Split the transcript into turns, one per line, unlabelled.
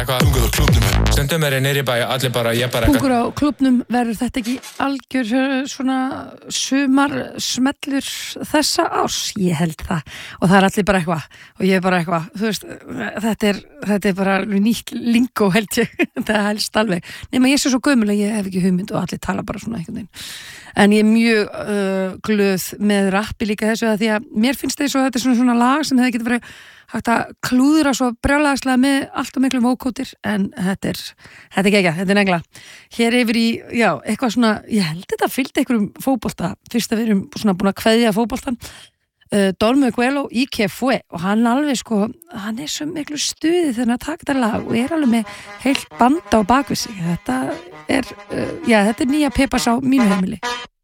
Eitthvað hungur á klúbnum. Stundum nýri bæ, allir bara, ég bara
hungur á klúbnum, verður þetta ekki algjör svona sumar smellur þessa árs? Ég held það. Og það allir bara eitthvað og ég bara eitthvað, þú veist, þetta bara nýtt lingó held ég. Það helst alveg. Nema ég sé svo gömul að ég hef ekki hugmynd og allir tala bara svona einhvern veginn. En ég mjög glöð með rappi líka þessu að því að mér finnst þetta svona lag sem hefði getið verið hægt að klúðra svo brjálæðislega með allt og miklu mókótir, en þetta er geggjað, þetta negla. Hér yfir í, já, eitthvað svona, ég held þetta fylgdi einhverjum fótbolta, fyrst að við erum svona búin að kveðja fótboltan, Don Miguelo y que fue, og hann alveg sko, hann svo miklu stuði þegar hann taka þetta lag og alveg með heilt banda á bakvið sig. Þetta er nýja Pepas á mínu heimili.